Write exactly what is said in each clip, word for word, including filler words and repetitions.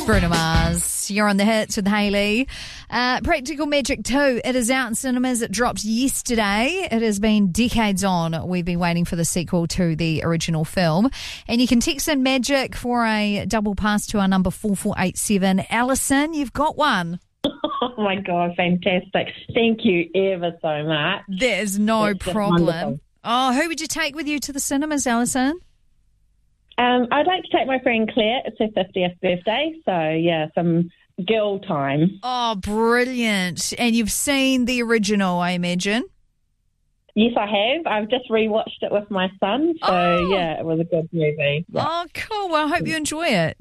Bruno Mars. You're on the hits with Hayley. Uh, Practical Magic two. It is out in cinemas. It dropped yesterday. It has been decades on. We've been waiting for the sequel to the original film. And you can text in Magic for a double pass to our number four four eight seven. Alison, you've got one. Oh, my God, fantastic. Thank you ever so much. There's no That's problem. Oh, who would you take with you to the cinemas, Alison? Um, I'd like to take my friend Claire. It's her fiftieth birthday, so, yeah, some girl time. Oh, brilliant. And you've seen the original, I imagine? Yes, I have. I've just rewatched it with my son, so, oh. yeah, it was a good movie. Yeah. Oh, cool. Well, I hope you enjoy it.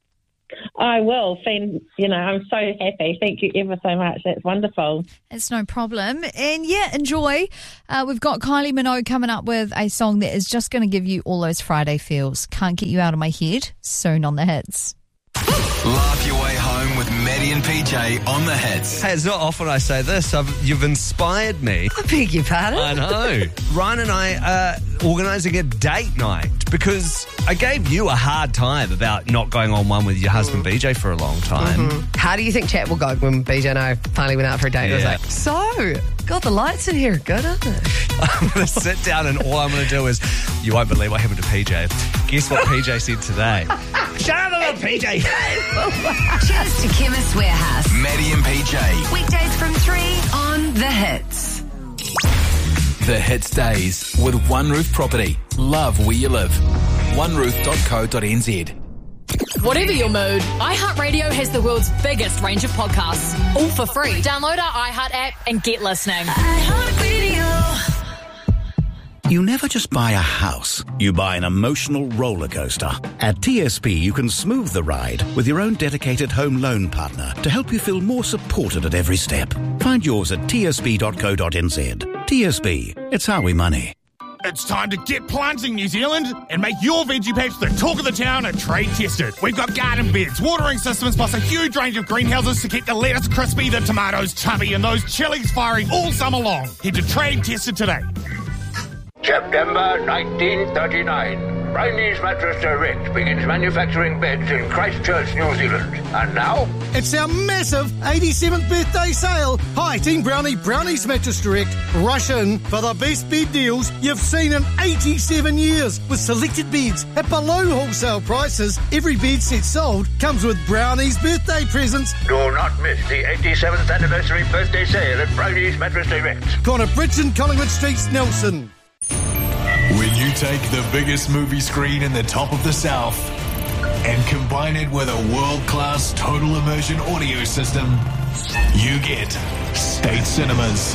I will. You know, I'm so happy. Thank you ever so much. That's wonderful. It's no problem. And yeah, enjoy. Uh, we've got Kylie Minogue coming up with a song that is just going to give you all those Friday feels. Can't Get You Out of My Head. Soon on the hits. Laugh your way home with Maddie and P J on the hits. Hey, it's not often I say this. I've, you've inspired me. I beg your pardon? I know. Ryan and I are organising a date night because I gave you a hard time about not going on one with your husband B J for a long time. Mm-hmm. How do you think chat will go when B J and I finally went out for a date? Yeah. I was like, so, God, the lights in here are good, aren't they? I'm going to sit down and all I'm going to do is, you won't believe what happened to P J. Guess what P J said today? Shut up about P J. Cheers to Chemist Warehouse. Maddie and P J. Weekdays from three on The Hits. The Hits Days with One Roof Property. Love where you live. one roof dot co dot n z. Whatever your mood, iHeartRadio has the world's biggest range of podcasts, all for free. Download our iHeart app and get listening. iHeartRadio. You never just buy a house, you buy an emotional roller coaster. At T S P, you can smooth the ride with your own dedicated home loan partner to help you feel more supported at every step. Find yours at t s p dot co dot n z. T S P, it's how we money. It's time to get planting, New Zealand, and make your veggie patch the talk of the town and trade tested. We've got garden beds, watering systems, plus a huge range of greenhouses to keep the lettuce crispy, the tomatoes chubby, and those chilies firing all summer long. Head to Trade Tested today. September nineteen thirty-nine. Brownie's Mattress Direct begins manufacturing beds in Christchurch, New Zealand. And now, it's our massive eighty-seventh birthday sale. Hi, Team Brownie, Brownie's Mattress Direct. Rush in for the best bed deals you've seen in eighty-seven years with selected beds at below wholesale prices. Every bed set sold comes with Brownie's birthday presents. Do not miss the eighty-seventh anniversary birthday sale at Brownie's Mattress Direct. Corner Bridge and Collingwood Streets, Nelson. When you take the biggest movie screen in the top of the South and combine it with a world-class total immersion audio system, you get State Cinemas.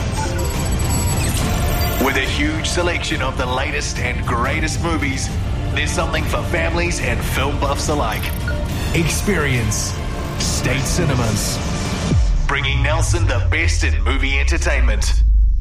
With a huge selection of the latest and greatest movies, there's something for families and film buffs alike. Experience State Cinemas, bringing Nelson the best in movie entertainment.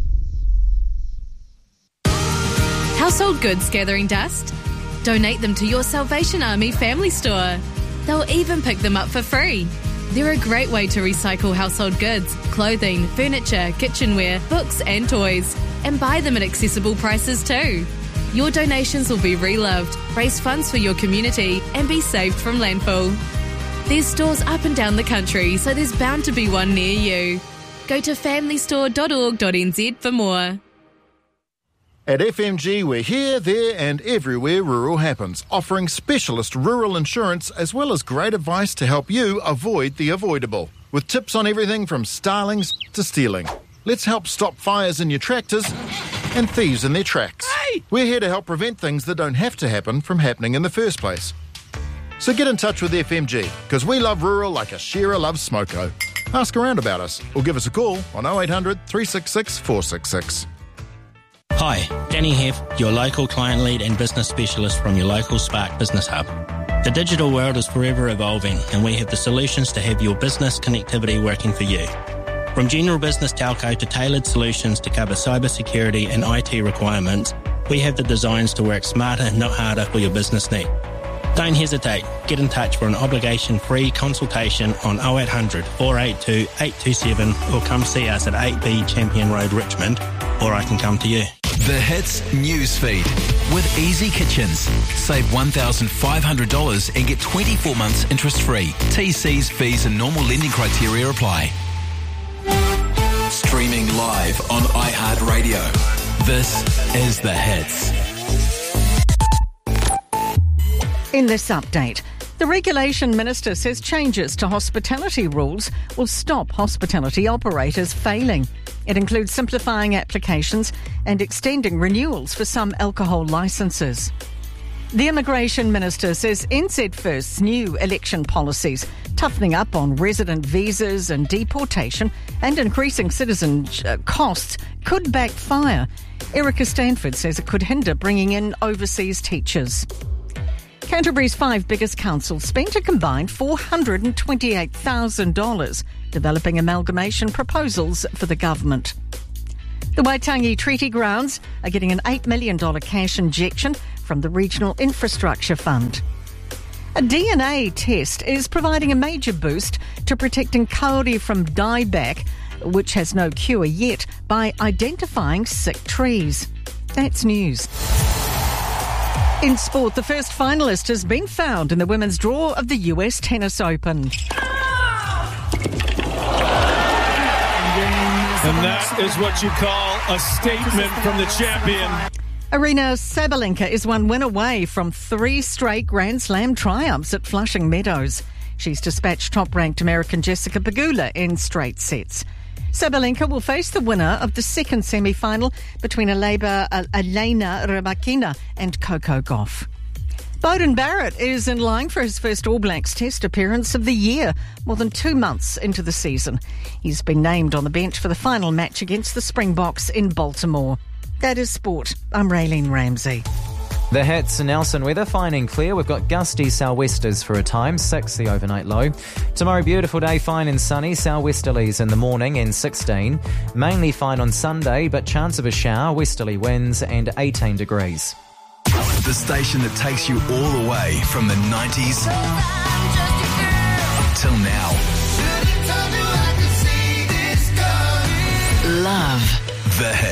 Household goods gathering dust? Donate them to your Salvation Army family store. They'll even pick them up for free. They're a great way to recycle household goods, clothing, furniture, kitchenware, books and toys, and buy them at accessible prices too. Your donations will be reloved, raise funds for your community, and be saved from landfill. There's stores up and down the country, so there's bound to be one near you. Go to family store dot org dot n z for more. At F M G, we're here, there and everywhere rural happens, offering specialist rural insurance as well as great advice to help you avoid the avoidable. With tips on everything from starlings to stealing. Let's help stop fires in your tractors and thieves in their tracks. Hey! We're here to help prevent things that don't have to happen from happening in the first place. So get in touch with F M G, because we love rural like a shearer loves smoko. Ask around about us or give us a call on oh eight hundred, three six six, four six six. Hi, Danny Heff, your local client lead and business specialist from your local Spark Business Hub. The digital world is forever evolving, and we have the solutions to have your business connectivity working for you. From general business telco to tailored solutions to cover cybersecurity and I T requirements, we have the designs to work smarter, not harder for your business need. Don't hesitate. Get in touch for an obligation-free consultation on oh eight hundred, four eight two, eight two seven or come see us at eight B Champion Road, Richmond, or I can come to you. The Hits newsfeed with Easy Kitchens. Save one thousand five hundred dollars and get twenty-four months interest-free. T Cs, fees and normal lending criteria apply. Streaming live on iHeartRadio. This is The Hits. In this update, the Regulation Minister says changes to hospitality rules will stop hospitality operators failing. It includes simplifying applications and extending renewals for some alcohol licences. The Immigration Minister says N Z First's new election policies, toughening up on resident visas and deportation and increasing citizen uh, costs, could backfire. Erica Stanford says it could hinder bringing in overseas teachers. Canterbury's five biggest councils spent a combined four hundred twenty-eight thousand dollars developing amalgamation proposals for the government. The Waitangi Treaty Grounds are getting an eight million dollars cash injection from the Regional Infrastructure Fund. A D N A test is providing a major boost to protecting kauri from dieback, which has no cure yet, by identifying sick trees. That's news. In sport, the first finalist has been found in the women's draw of the U S Tennis Open. And that is what you call a statement from the champion. Aryna Sabalenka is one win away from three straight Grand Slam triumphs at Flushing Meadows. She's dispatched top-ranked American Jessica Pegula in straight sets. Sabalenka will face the winner of the second semi-final between Aleba, uh, Elena Rybakina and Coco Gauff. Beauden Barrett is in line for his first All Blacks Test appearance of the year, more than two months into the season. He's been named on the bench for the final match against the Springboks in Baltimore. That is sport. I'm Raylene Ramsey. The Hits, Nelson weather, fine and clear. We've got gusty sou'westers for a time, six the overnight low. Tomorrow, beautiful day, fine and sunny, sou'westerlies in the morning and sixteen. Mainly fine on Sunday, but chance of a shower, westerly winds and eighteen degrees. The station that takes you all the way from the nineties till now. Love the Hits.